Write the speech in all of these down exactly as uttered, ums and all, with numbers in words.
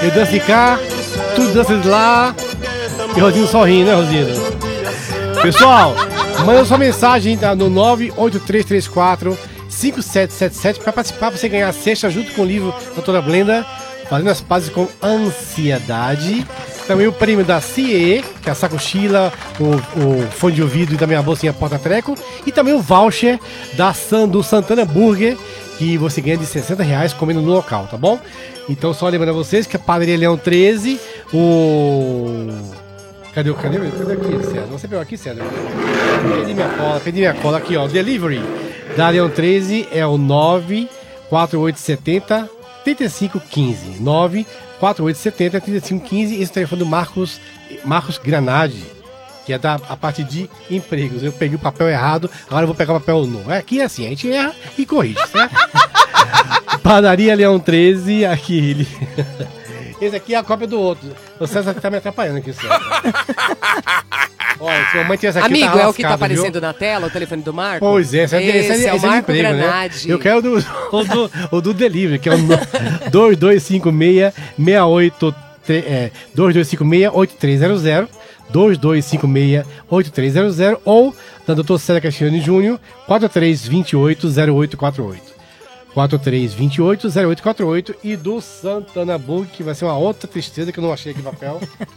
Eu danço de cá, tu dança de lá. E Rosino só rindo, né, Rosino? Pessoal, manda sua mensagem tá, no nove oito três três quatro cinco sete sete sete para participar, pra você ganhar a cesta junto com o livro da doutora Blenda, Fazendo as Pazes com Ansiedade. Também o prêmio da C E E, que é a sacochila, o, o fone de ouvido e também a bolsinha porta-treco. E também o voucher da San, do Santana Burger, que você ganha de sessenta reais comendo no local, tá bom? Então só lembrando a vocês que a Padaria Leão treze, o... Cadê o... Cadê, cadê aqui, César? Você pegou aqui, César? Perdi minha cola, perdi minha cola aqui, ó. Delivery da Leão treze é o nove quatro oito sete zero três cinco um cinco. nove quatro oito sete zero três cinco um cinco. Esse é o telefone do Marcos, Marcos Granade, que é da a parte de empregos. Eu peguei o papel errado, agora eu vou pegar o papel novo. Aqui é assim, a gente erra e corrige, certo? Padaria Leão treze, aqui ele. Esse aqui é a cópia do outro. O César tá me atrapalhando aqui, César. Olha, se a mãe tivesse aqui, amigo, tá é o que tá lascado, aparecendo viu? na tela, o telefone do Marco? Pois é, esse, esse, esse, é o esse Marco é de emprego, Granade. Né? Eu quero do, o, do, o do delivery, que é o dois dois cinco seis seis oito é, dois dois cinco seis oito três zero zero, dois dois cinco seis oito três zero zero ou da doutor César Castiani Júnior, quatro três dois oito zero oito quatro oito. quatro três dois oito zero oito quatro oito e do Santana Burg, que vai ser uma outra tristeza que eu não achei aqui papel.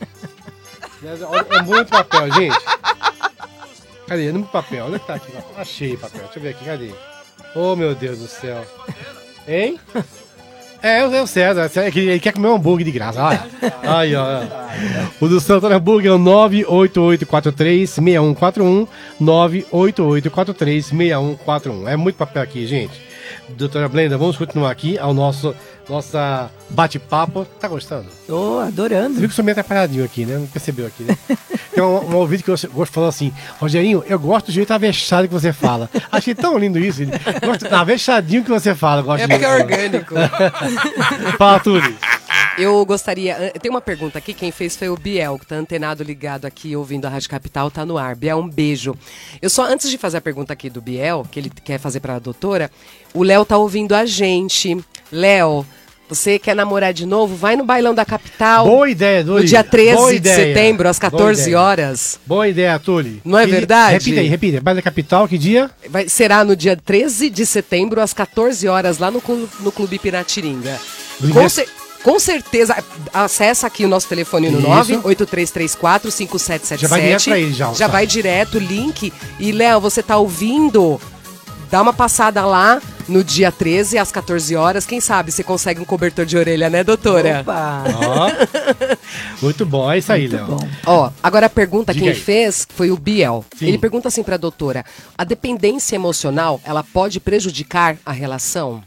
É muito papel, gente. Cadê? Não papel. Onde é que tá aqui? Achei papel. Deixa eu ver aqui. Cadê? Oh, meu Deus do céu. Hein? É, é o César. Ele quer comer um hambúrguer de graça. Olha. Aí, ó. O do Santana Burg é o nove oito oito quatro três seis um quatro um. nove oito oito quatro três seis um quatro um. É muito papel aqui, gente. Doutora Blenda, vamos continuar aqui ao nosso nossa bate-papo. Tá gostando? Tô adorando. Você viu que eu sou meio atrapalhadinho aqui, né? Não percebeu aqui, né? Tem um, um ouvinte que eu gosto falou assim: Rogerinho, eu gosto do jeito avexado que você fala. Achei tão lindo isso. Ele gosta do avexadinho que você fala. Gosto é porque é orgânico. Fala, Túlio. Eu gostaria... Tem uma pergunta aqui, quem fez foi o Biel, que tá antenado, ligado aqui, ouvindo a Rádio Capital, tá no ar. Biel, um beijo. Eu só, antes de fazer a pergunta aqui do Biel, que ele quer fazer pra doutora, o Léo tá ouvindo a gente. Léo, você quer namorar de novo? Vai no Bailão da Capital. Boa ideia, Túlio. No dia treze de setembro, às quatorze horas. Boa ideia, Túlio. Não é e, verdade? Repita aí, repita. Bailão da Capital, que dia? Vai, será no dia treze de setembro, às quatorze horas, lá no, no Clube Piratininga. Com certeza. Com certeza, acessa aqui o nosso telefone no nove oito três três quatro cinco sete sete sete. Já vai direto pra ele, já. Já vai direto, link. E, Léo, você tá ouvindo? Dá uma passada lá no dia treze, às quatorze horas. Quem sabe você consegue um cobertor de orelha, né, doutora? Opa! Ó, muito bom, é isso aí, Léo. Ó, agora a pergunta Diga quem aí. fez foi o Biel. Sim. Ele pergunta assim pra doutora: a dependência emocional, ela pode prejudicar a relação?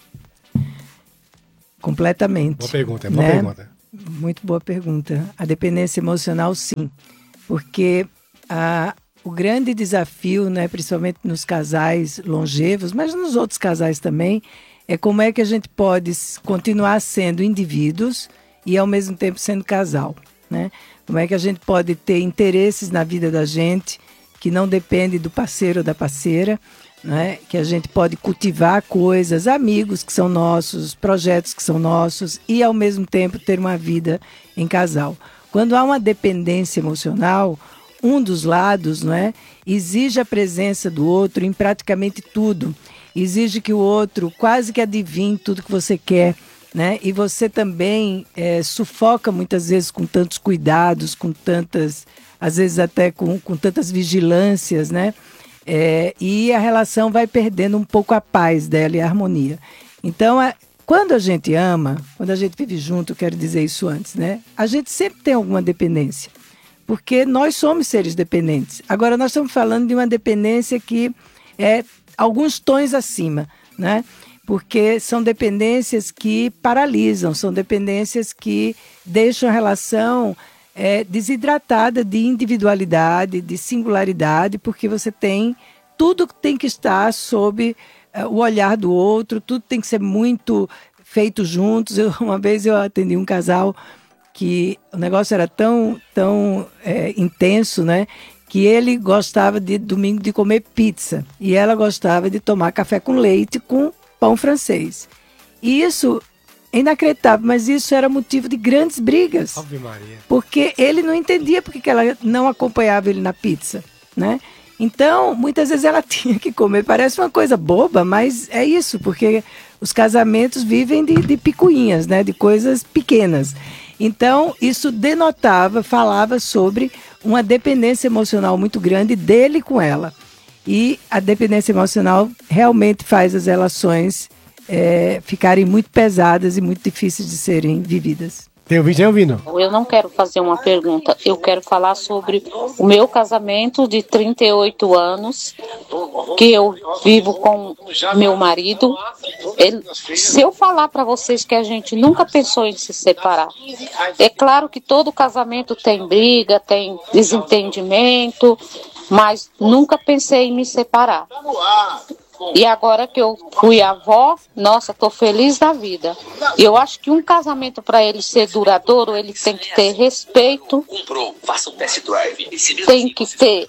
Completamente. Boa pergunta, é boa né? pergunta. Muito boa pergunta. A dependência emocional, sim. Porque a, o grande desafio, né, principalmente nos casais longevos, mas nos outros casais também, é como é que a gente pode continuar sendo indivíduos e ao mesmo tempo sendo casal, né? Como é que a gente pode ter interesses na vida da gente que não depende do parceiro ou da parceira, né? Que a gente pode cultivar coisas, amigos que são nossos, projetos que são nossos e ao mesmo tempo ter uma vida em casal. Quando há uma dependência emocional, um dos lados, não é, exige a presença do outro em praticamente tudo. Exige que o outro quase que adivinhe tudo que você quer, né? E você também é, sufoca muitas vezes com tantos cuidados, com tantas, às vezes até com, com tantas vigilâncias, né? É, e a relação vai perdendo um pouco a paz dela e a harmonia. Então, a, quando a gente ama, quando a gente vive junto, eu quero dizer isso antes, né? A gente sempre tem alguma dependência, porque nós somos seres dependentes. Agora, nós estamos falando de uma dependência que é alguns tons acima, né? Porque são dependências que paralisam, são dependências que deixam a relação É, desidratada de individualidade, de singularidade, porque você tem, tudo tem que estar sob uh, o olhar do outro, tudo tem que ser muito feito juntos. Eu, uma vez eu atendi um casal que o negócio era tão, tão é, intenso, né, que ele gostava de domingo de comer pizza e ela gostava de tomar café com leite com pão francês. E isso é inacreditável, mas isso era motivo de grandes brigas. Ave Maria. Porque ele não entendia porque que ela não acompanhava ele na pizza, né? Então, muitas vezes ela tinha que comer. Parece uma coisa boba, mas é isso, porque os casamentos vivem de, de picuinhas, né? De coisas pequenas. Então, isso denotava, falava sobre uma dependência emocional muito grande dele com ela. E a dependência emocional realmente faz as relações é, ficarem muito pesadas e muito difíceis de serem vividas. Tem ouvinte aí ouvindo? Eu não quero fazer uma pergunta, eu quero falar sobre o meu casamento de trinta e oito anos, que eu vivo com meu marido. Ele, se eu falar para vocês que a gente nunca pensou em se separar, é claro que todo casamento tem briga, tem desentendimento, mas nunca pensei em me separar. E agora que eu fui avó, nossa, tô feliz da vida. E eu acho que um casamento, para ele ser duradouro, ele tem que ter respeito, tem que ter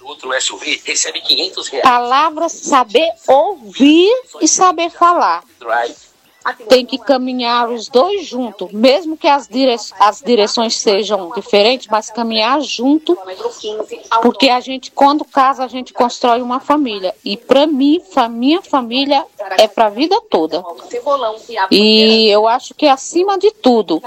palavras, saber ouvir e saber falar. Tem que caminhar os dois juntos, mesmo que as, dire... as direções sejam diferentes, mas caminhar junto, porque a gente, quando casa, a gente constrói uma família. E para mim, a minha família é para a vida toda. E eu acho que, acima de tudo,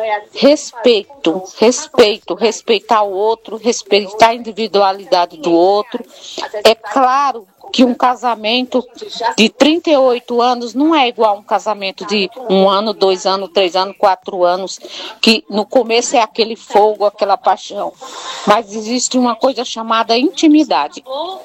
respeito, respeito, respeitar o outro, respeitar a individualidade do outro. É claro que um casamento de trinta e oito anos não é igual a um casamento de um ano, dois anos, três anos, quatro anos, que no começo é aquele fogo, aquela paixão. Mas existe uma coisa chamada intimidade.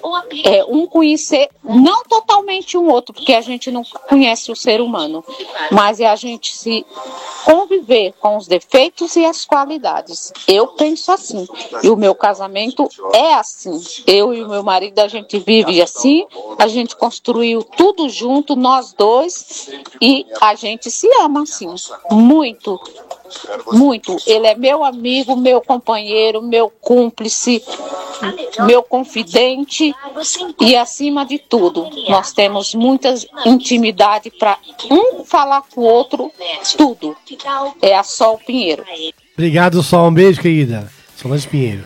É um conhecer, não totalmente um outro, porque a gente não conhece o ser humano, mas é a gente se conviver com os defeitos e as qualidades. Eu penso assim, e o meu casamento é assim. Eu e o meu marido, a gente vive assim, a gente construiu tudo junto, nós dois, e a gente se ama assim, muito, muito. Ele é meu amigo, meu companheiro, meu cúmplice, meu confidente, e acima de tudo, nós temos muita intimidade para um falar com o outro tudo. É a Sol Pinheiro. Obrigado, Sol. Um beijo, querida. Solange Pinheiro.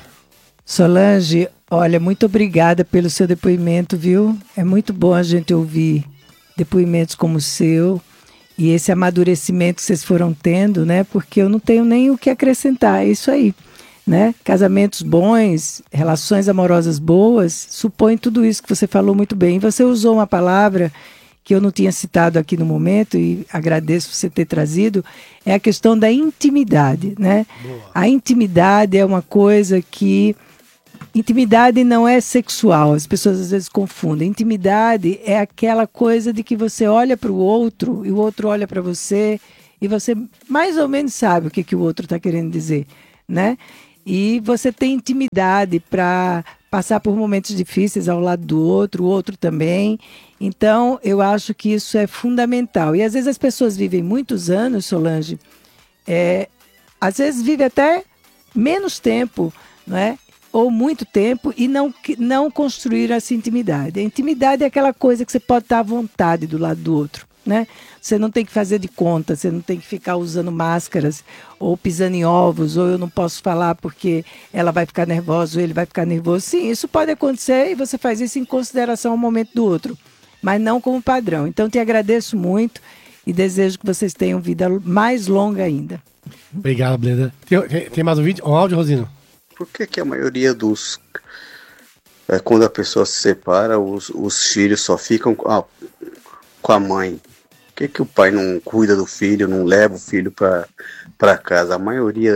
Solange, olha, muito obrigada pelo seu depoimento, viu? É muito bom a gente ouvir depoimentos como o seu e esse amadurecimento que vocês foram tendo, né? Porque eu não tenho nem o que acrescentar, é isso aí, né? Casamentos bons, relações amorosas boas, supõem tudo isso que você falou muito bem. E você usou uma palavra que eu não tinha citado aqui no momento, e agradeço você ter trazido, é a questão da intimidade, né? Boa. A intimidade é uma coisa que... Intimidade não é sexual, as pessoas às vezes confundem. Intimidade é aquela coisa de que você olha para o outro e o outro olha para você e você mais ou menos sabe o que, que o outro está querendo dizer, né? E você tem intimidade para passar por momentos difíceis ao lado do outro, o outro também. Então, eu acho que isso é fundamental. E às vezes as pessoas vivem muitos anos, Solange, é, às vezes vivem até menos tempo, não é? Ou muito tempo, e não, não construir essa intimidade. A intimidade é aquela coisa que você pode estar à vontade do lado do outro, né? Você não tem que fazer de conta, você não tem que ficar usando máscaras, ou pisando em ovos, ou eu não posso falar porque ela vai ficar nervosa, ou ele vai ficar nervoso. Sim, isso pode acontecer, e você faz isso em consideração ao momento do outro, mas não como padrão. Então, te agradeço muito e desejo que vocês tenham vida mais longa ainda. Obrigado, Blenda. Tem, tem mais um vídeo? Um áudio, Rosino? Por que que a maioria dos... É, quando a pessoa se separa, os, os filhos só ficam com a, com a mãe? Por que que o pai não cuida do filho, não leva o filho para casa? A maioria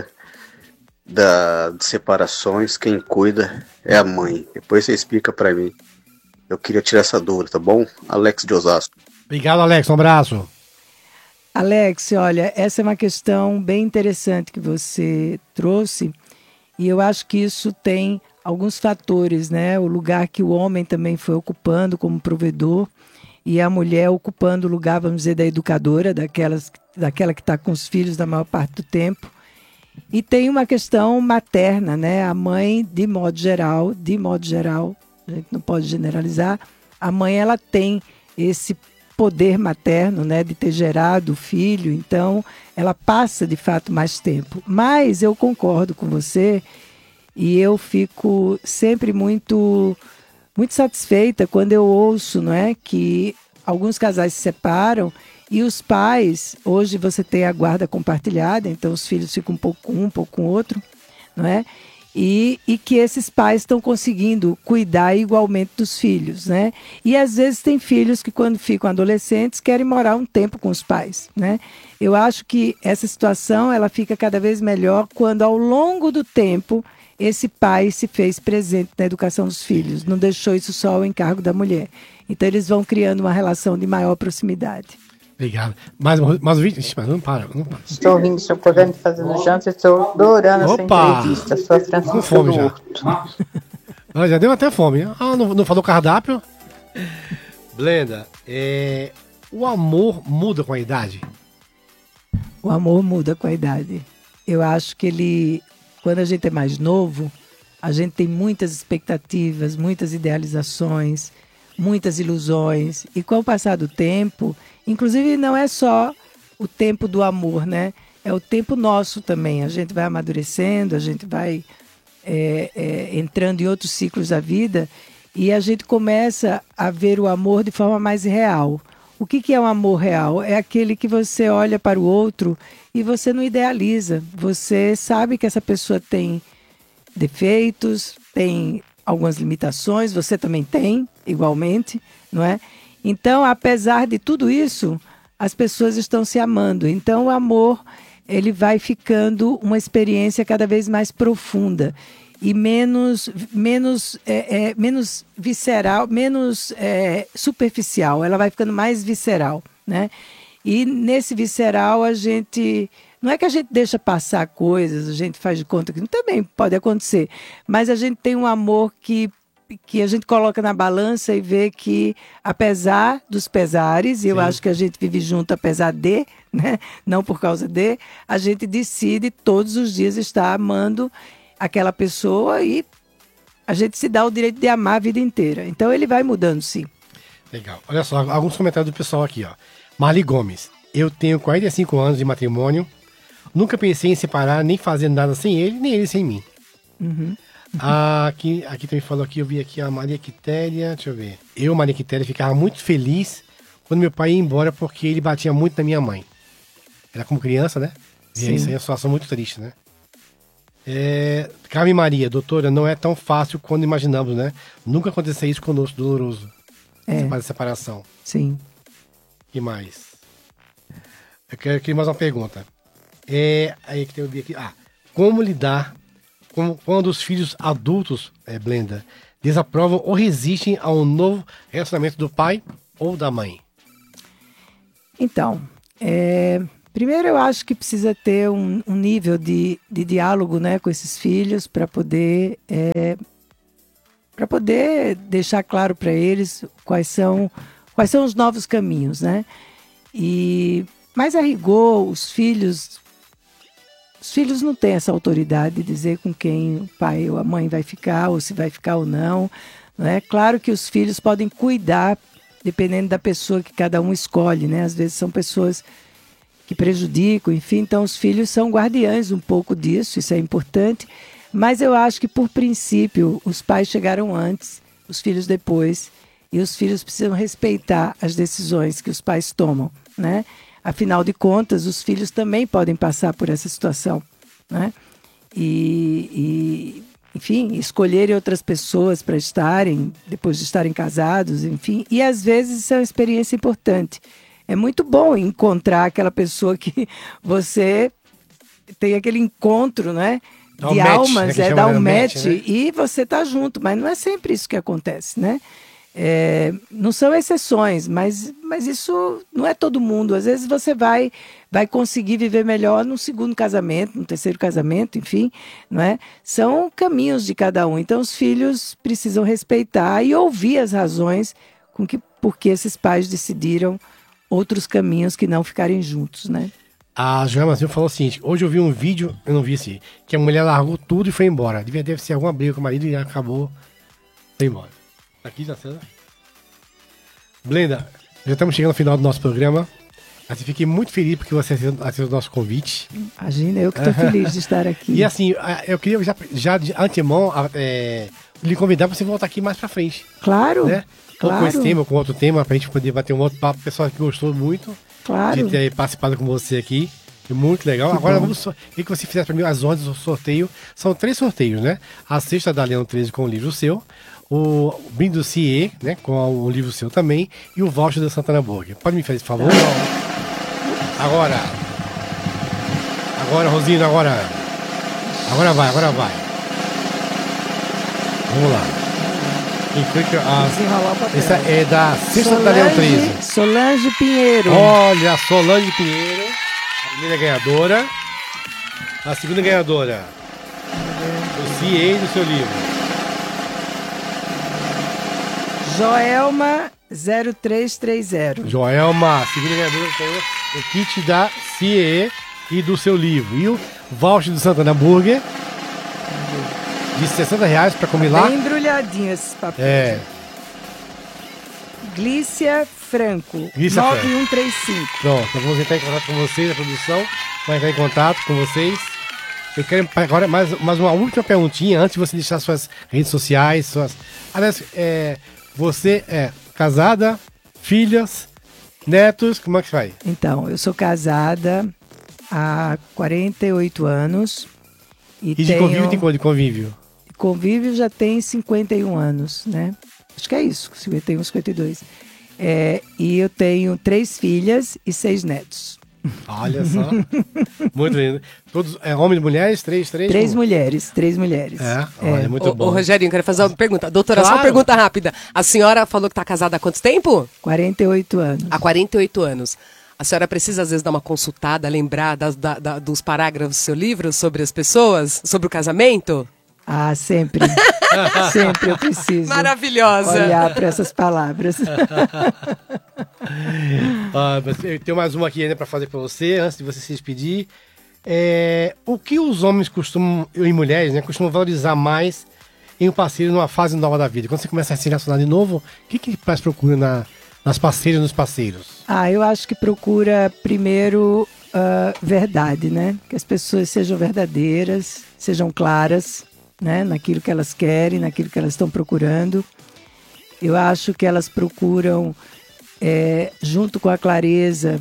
das separações, quem cuida é a mãe. Depois você explica para mim. Eu queria tirar essa dúvida, tá bom? Alex de Osasco. Obrigado, Alex. Um abraço. Alex, olha, essa é uma questão bem interessante que você trouxe. E eu acho que isso tem alguns fatores, né? O lugar que o homem também foi ocupando como provedor e a mulher ocupando o lugar, vamos dizer, da educadora, daquelas, daquela que está com os filhos da maior parte do tempo. E tem uma questão materna, né? A mãe, de modo geral, de modo geral, a gente não pode generalizar, a mãe ela tem esse poder materno, né, de ter gerado o filho, então ela passa de fato mais tempo. Mas eu concordo com você e eu fico sempre muito, muito satisfeita quando eu ouço, não é, que alguns casais se separam e os pais, hoje você tem a guarda compartilhada, então os filhos ficam um pouco com um, um pouco com o outro, não é? E, e que esses pais estão conseguindo cuidar igualmente dos filhos, né? E às vezes tem filhos que quando ficam adolescentes querem morar um tempo com os pais, né? Eu acho que essa situação ela fica cada vez melhor quando ao longo do tempo esse pai se fez presente na educação dos filhos, não deixou isso só ao encargo da mulher. Então eles vão criando uma relação de maior proximidade. Obrigado. Mais um, mais um vídeo? Ixi, mas não para, não para. Estou ouvindo o seu programa e fazendo janta. Estou adorando essa Opa! entrevista. Sou a Francisca Com fome do já. Horto. Ah, já deu até fome. Ah, não, não falou cardápio? Blenda, é, o amor muda com a idade? O amor muda com a idade. Eu acho que ele, quando a gente é mais novo, a gente tem muitas expectativas, muitas idealizações, muitas ilusões. E com o passar do tempo, inclusive não é só o tempo do amor, né? É o tempo nosso também. A gente vai amadurecendo, a gente vai é, é, entrando em outros ciclos da vida e a gente começa a ver o amor de forma mais real. O que, que é um amor real? É aquele que você olha para o outro e você não idealiza. Você sabe que essa pessoa tem defeitos, tem algumas limitações, você também tem, igualmente, não é? Então, apesar de tudo isso, as pessoas estão se amando. Então, o amor, ele vai ficando uma experiência cada vez mais profunda e menos, menos, é, é, menos visceral, menos é, superficial. Ela vai ficando mais visceral, né? E nesse visceral, a gente... Não é que a gente deixa passar coisas, a gente faz de conta que também pode acontecer, mas a gente tem um amor que, que a gente coloca na balança e vê que, apesar dos pesares, e eu acho que a gente vive junto apesar de, né? Não por causa de, a gente decide todos os dias estar amando aquela pessoa e a gente se dá o direito de amar a vida inteira. Então ele vai mudando, sim. Legal. Olha só, alguns comentários do pessoal aqui, ó. Marli Gomes, eu tenho quarenta e cinco anos de matrimônio. Nunca pensei em separar, nem fazer nada sem ele, nem ele sem mim. Uhum. Ah, aqui, aqui também falou aqui, eu vi aqui a Maria Quitéria, deixa eu ver. Eu, Maria Quitéria, ficava muito feliz quando meu pai ia embora porque ele batia muito na minha mãe. Era como criança, né? E Sim. isso aí é uma situação muito triste, né? É, Carmen Maria, doutora, não é tão fácil quando imaginamos, né? Nunca aconteceu isso conosco, doloroso. É. Essa separação. Sim. E mais? Eu quero aqui mais uma pergunta. É, aí que eu vi aqui. Ah, como lidar com, quando os filhos adultos, é, Blenda, desaprovam ou resistem a um novo relacionamento do pai ou da mãe? Então, é, primeiro eu acho que precisa ter um, um nível de, de diálogo, né, com esses filhos para poder, é, para poder deixar claro para eles quais são, quais são os novos caminhos, né? E, mas a rigor, os filhos... Os filhos não têm essa autoridade de dizer com quem o pai ou a mãe vai ficar, ou se vai ficar ou não. Não é? Claro que os filhos podem cuidar, dependendo da pessoa que cada um escolhe, né? Às vezes são pessoas que prejudicam, enfim. Então, os filhos são guardiães um pouco disso, isso é importante. Mas eu acho que, por princípio, os pais chegaram antes, os filhos depois. E os filhos precisam respeitar as decisões que os pais tomam, né? Afinal de contas, os filhos também podem passar por essa situação, né? E, e enfim, escolherem outras pessoas para estarem, depois de estarem casados, enfim. E às vezes isso é uma experiência importante. É muito bom encontrar aquela pessoa que você tem aquele encontro, né? Dá um de match, almas, né, é que dar chama um match, match, né? e você tá junto, mas não é sempre isso que acontece, né? É, não são exceções, mas, mas isso não é todo mundo. Às vezes você vai, vai conseguir viver melhor no segundo casamento, no terceiro casamento, enfim, não é? São caminhos de cada um. Então os filhos precisam respeitar e ouvir as razões com que, por que esses pais decidiram outros caminhos que não ficarem juntos, né? A Joana Mazinho falou o seguinte: hoje eu vi um vídeo, eu não vi assim, que a mulher largou tudo e foi embora. Devia deve ser alguma briga com o marido e acabou, foi embora. Aqui já sei. Blenda, Já estamos chegando ao final do nosso programa. Assim, fiquei muito feliz porque você aceitou o nosso convite. Imagina, eu que estou feliz de estar aqui. E assim, eu queria já, já de antemão é, lhe convidar para você voltar aqui mais para frente. Claro, né? Ou claro. com esse tema, ou com outro tema, para a gente poder bater um outro papo. O pessoal que gostou muito claro. de ter participado com você aqui. Muito legal. Que Agora bom. vamos. Queria que você fizesse para mim as ordens do sorteio. São três sorteios, né? A cesta da Leão treze com o livro seu. O brinde do C I E, né? Com o livro seu também. E o voucher da Santana Burger. Pode me fazer esse favor? Agora. Agora, Rosina, agora. Agora vai, agora vai. Vamos lá. Quem foi que. Ah, Desenrolar o papel. essa é da Cesta da Leão treze. Solange Pinheiro. Olha, Solange Pinheiro. A primeira ganhadora. A segunda ganhadora. O C I E do seu livro. Joelma zero três três zero. Joelma, segunda ganhadora, ganhou o kit da C I E e do seu livro. E o voucher do Santana Burger de sessenta reais para comer lá. Bem embrulhadinho esses papéis. É. Glícia Franco. Glícia nove um três cinco. Pronto, eu vou entrar em contato com vocês, a produção vai entrar em contato com vocês. Eu quero agora mais, mais uma última perguntinha antes de você deixar suas redes sociais, suas. Aliás, é, você é casada, filhas, netos, como é que vai? Então, eu sou casada há quarenta e oito anos. E, E de tenho... convívio tem quanto de convívio? Convívio já tem cinquenta e um anos, né? Acho que é isso, cinquenta e um, cinquenta e dois. É, e eu tenho três filhas e seis netos. Olha só. Muito lindo. Todos, é, homens e mulheres? Três, três? Três como? mulheres, três mulheres. É, olha, muito Ô, bom. ô, Rogerinho, quero fazer uma pergunta. Doutora, só Claro. uma pergunta rápida. A senhora falou que está casada há quanto tempo? quarenta e oito anos. Há quarenta e oito anos. A senhora precisa, às vezes, dar uma consultada, lembrar das, da, da, dos parágrafos do seu livro sobre as pessoas, sobre o casamento? Ah, sempre. Sempre eu preciso. Maravilhosa. Olhar para essas palavras. Ah, mas eu tenho mais uma aqui ainda para fazer para você, antes de você se despedir. É, o que os homens costumam, e mulheres, né, costumam valorizar mais em um parceiro numa fase nova da vida? Quando você começa a se relacionar de novo, o que, que mais procura na, nas parceiras e nos parceiros? Ah, eu acho que procura primeiro uh, verdade, né? Que as pessoas sejam verdadeiras, sejam claras, né? Naquilo que elas querem, naquilo que elas estão procurando. Eu acho que elas procuram, é, junto com a clareza,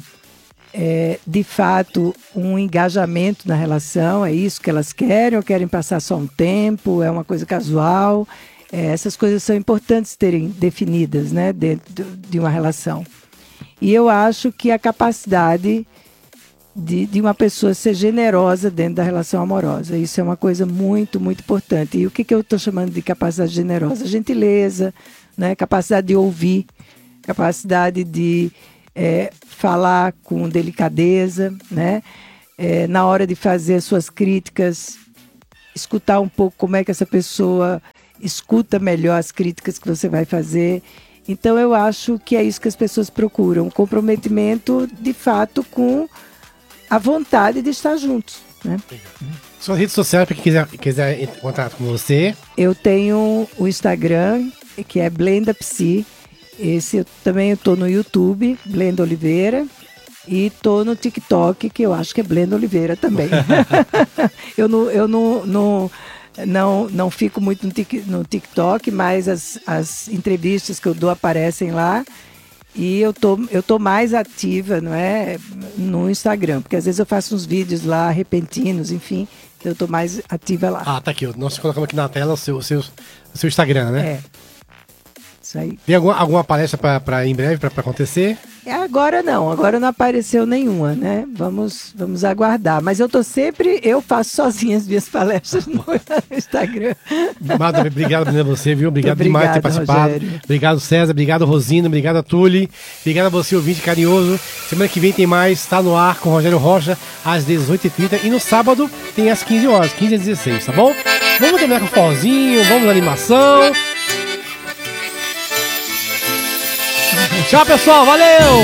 é, de fato, um engajamento na relação. É isso que elas querem ou querem passar só um tempo? É uma coisa casual? É, essas coisas são importantes terem definidas, né, dentro de uma relação. E eu acho que a capacidade de, de uma pessoa ser generosa dentro da relação amorosa, isso é uma coisa muito, muito importante. E o que, que eu estou chamando de capacidade generosa? Gentileza, né, capacidade de ouvir, capacidade de é, falar com delicadeza, né, é, na hora de fazer suas críticas, escutar um pouco como é que essa pessoa escuta melhor as críticas que você vai fazer. Então eu acho que é isso que as pessoas procuram, um comprometimento de fato com a vontade de estar juntos, né? Suas redes sociais, para quem quiser, quiser entrar em contato com você. Eu tenho o Instagram, que é Blenda Psi. Esse eu, também eu tô no YouTube, Blenda Oliveira. E tô no TikTok, que eu acho que é Blenda Oliveira também. eu não, eu não, não, não, não fico muito no, tic, no TikTok, mas as, as entrevistas que eu dou aparecem lá. E eu tô, eu tô mais ativa, não é, no Instagram, porque às vezes eu faço uns vídeos lá repentinos, enfim, eu tô mais ativa lá. Ah, tá aqui. Nós colocamos aqui na tela o seu, o seu, o seu Instagram, né? É. Isso aí. Tem alguma, alguma palestra para em breve para acontecer? É, agora não, agora não apareceu nenhuma, né? Vamos, vamos aguardar. Mas eu tô sempre, eu faço sozinha as minhas palestras no Instagram. Mada, obrigado a você, viu? Obrigado Obrigada, demais por ter participado. Rogério. Obrigado, César. Obrigado, Rosina. Obrigado, Tuli. Obrigado a você, ouvinte carinhoso. Semana que vem tem mais, está no ar com o Rogério Rocha, às dezoito e trinta. E no sábado tem às quinze horas, quinze às dezesseis, tá bom? Vamos terminar com forrozinho, vamos na animação. Tchau, pessoal. Valeu!